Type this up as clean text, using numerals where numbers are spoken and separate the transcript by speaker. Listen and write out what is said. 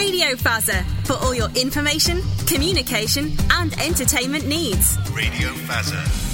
Speaker 1: Radio Fazza, for all your information, communication and entertainment needs.
Speaker 2: Radio Fazza.